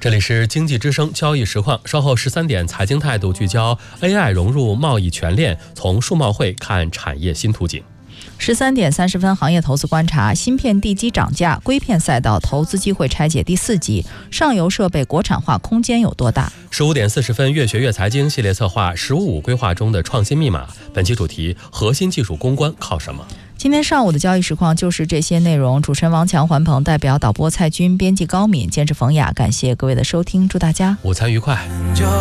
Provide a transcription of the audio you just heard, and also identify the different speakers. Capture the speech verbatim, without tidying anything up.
Speaker 1: 这里是经济之声交易实况，稍后十三点财经态度聚焦 A I 融入贸易全链，从数贸汇看产业新图景。
Speaker 2: 十三点三十分，行业投资观察：芯片地基涨价，硅片赛道投资机会拆解第四集，上游设备国产化空间有多大？
Speaker 1: 十五点四十分，越学越财经系列策划“十五五”规划中的创新密码，本期主题：核心技术攻关靠什么？
Speaker 2: 今天上午的交易实况就是这些内容。主持人王强、环鹏，代表导播蔡军，编辑高敏，监制冯雅，感谢各位的收听，祝大家
Speaker 1: 午餐愉快。